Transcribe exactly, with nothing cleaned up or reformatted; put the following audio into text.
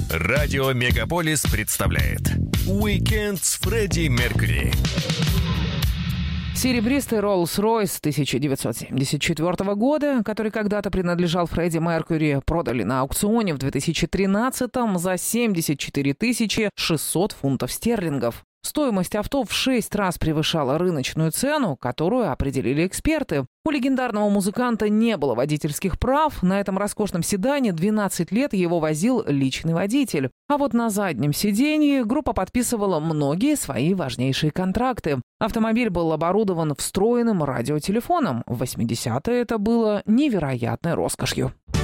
Радио Мегаполис представляет «Уикенд с Фредди Меркьюри». Серебристый Роллс-Ройс тысяча девятьсот семьдесят четвёртого года, который когда-то принадлежал Фредди Меркьюри, продали на аукционе в две тысячи тринадцатом за семьдесят четыре тысячи шестьсот фунтов стерлингов. Стоимость авто в шесть раз превышала рыночную цену, которую определили эксперты. У легендарного музыканта не было водительских прав. На этом роскошном седане двенадцать лет его возил личный водитель. А вот на заднем сиденье группа подписывала многие свои важнейшие контракты. Автомобиль был оборудован встроенным радиотелефоном. В восьмидесятые это было невероятной роскошью.